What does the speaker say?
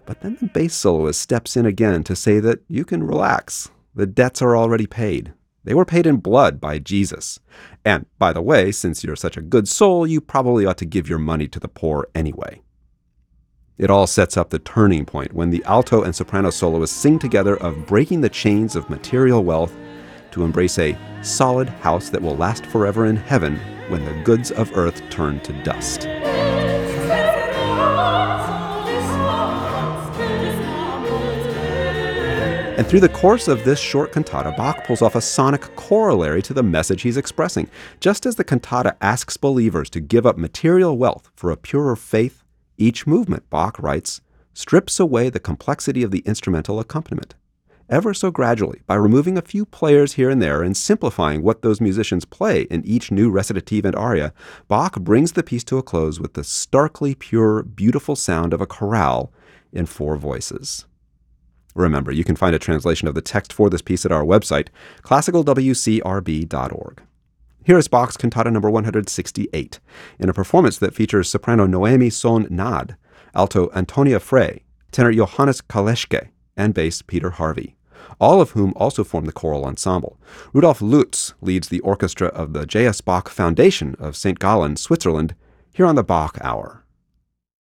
But then the bass soloist steps in again to say that you can relax. The debts are already paid. They were paid in blood by Jesus. And, by the way, since you're such a good soul, you probably ought to give your money to the poor anyway. It all sets up the turning point when the alto and soprano soloists sing together of breaking the chains of material wealth to embrace a solid house that will last forever in heaven when the goods of earth turn to dust. And through the course of this short cantata, Bach pulls off a sonic corollary to the message he's expressing. Just as the cantata asks believers to give up material wealth for a purer faith, each movement, Bach writes, strips away the complexity of the instrumental accompaniment. Ever so gradually, by removing a few players here and there and simplifying what those musicians play in each new recitative and aria, Bach brings the piece to a close with the starkly pure, beautiful sound of a chorale in 4 voices. Remember, you can find a translation of the text for this piece at our website, classicalwcrb.org. Here is Bach's Cantata No. 168, in a performance that features soprano Noemi Sohn-Nad, alto Antonia Frey, tenor Johannes Kaleschke, and bass Peter Harvey, all of whom also form the choral ensemble. Rudolf Lutz leads the orchestra of the J.S. Bach Foundation of St. Gallen, Switzerland, here on the Bach Hour.